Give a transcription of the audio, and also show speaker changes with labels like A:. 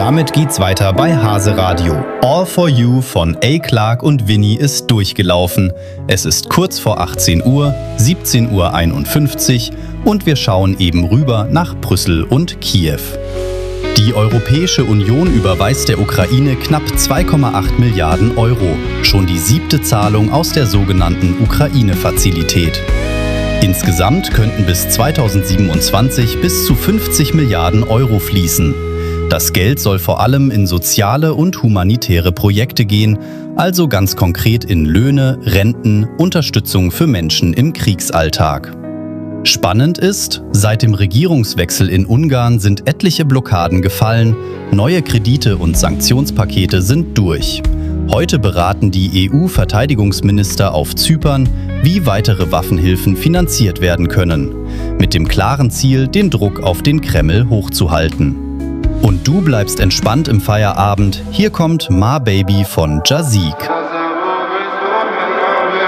A: damit geht's weiter bei Hase Radio. All for You von A. Clark und Winnie ist durchgelaufen. Es ist kurz vor 18 Uhr, 17:51 Uhr und wir schauen eben rüber nach Brüssel und Kiew. Die Europäische Union überweist der Ukraine knapp 2,8 Milliarden Euro. Schon die 7. Zahlung aus der sogenannten Ukraine-Fazilität. Insgesamt könnten bis 2027 bis zu 50 Milliarden Euro fließen. Das Geld soll vor allem in soziale und humanitäre Projekte gehen, also ganz konkret in Löhne, Renten, Unterstützung für Menschen im Kriegsalltag. Spannend ist, seit dem Regierungswechsel in Ungarn sind etliche Blockaden gefallen, neue Kredite und Sanktionspakete sind durch. Heute beraten die EU-Verteidigungsminister auf Zypern, wie weitere Waffenhilfen finanziert werden können, mit dem klaren Ziel, den Druck auf den Kreml hochzuhalten. Und du bleibst entspannt im Feierabend. Hier kommt Ma Baby von Jazik.